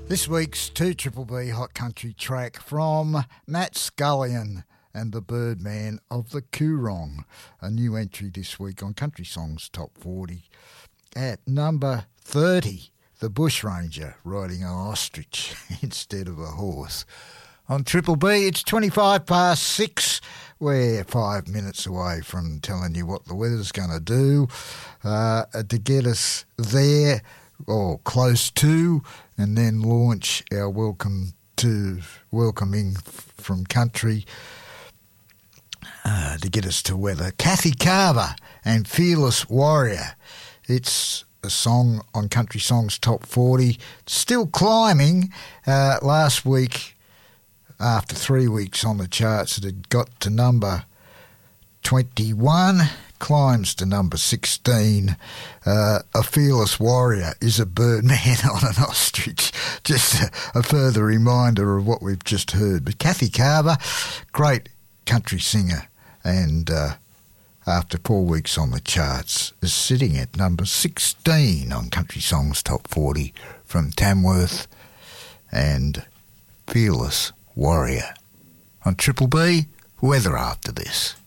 This week's 2 Triple B Hot Country track from Matt Scullion and the Birdman of the Coorong. A new entry this week on Country Songs Top 40. At number 30, the Bushranger riding an ostrich instead of a horse. On Triple B, it's 25 past 6. We're 5 minutes away from telling you what the weather's going to do to get us there or close to, and then launch our welcoming from country to get us to weather. Kathy Carver and Fearless Warrior. It's a song on Country Songs Top 40. Still climbing. Last week, after 3 weeks on the charts, it had got to number 21. Climbs to number 16. A Fearless Warrior is a birdman on an ostrich. Just a further reminder of what we've just heard. But Kathy Carver, great country singer, and after 4 weeks on the charts, is sitting at number 16 on Country Songs Top 40 from Tamworth and Fearless Warrior. On Triple B, weather after this.